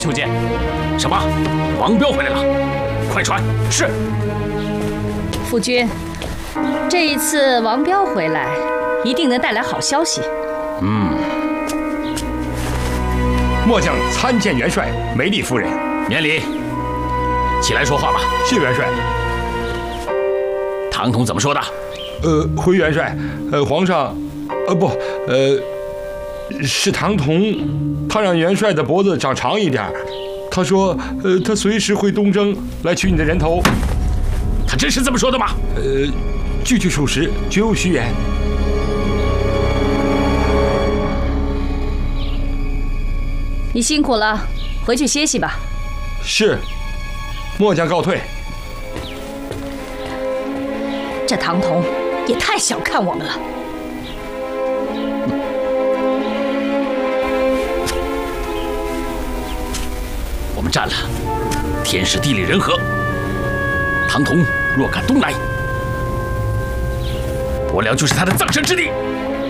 求见。什么？王彪回来了？快传。是。 夫君，这一次王彪回来，一定能带来好消息。 末将参见元帅，梅丽夫人。 免礼。起来说话吧。 谢元帅。 唐统怎么说的？ 回元帅，皇上，是唐统，他让元帅的脖子长长一点。他说，他随时会东征来取你的人头。 他真是这么说的吗？ 句句属实，绝无虚言。 你辛苦了，回去歇息吧。 是，末将告退。 这唐统也太小看我们了。 我们战了，天时地利人和。唐统若敢东来，我俩就是他的葬身之地。